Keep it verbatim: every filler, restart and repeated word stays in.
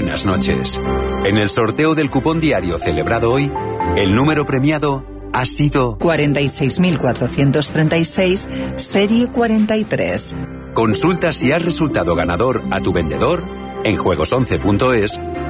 buenas noches. En el sorteo del cupón diario celebrado hoy, el número premiado ha sido cuarenta y seis mil cuatrocientos treinta y seis, serie cuarenta y tres. Consulta si has resultado ganador a tu vendedor en juegos once punto es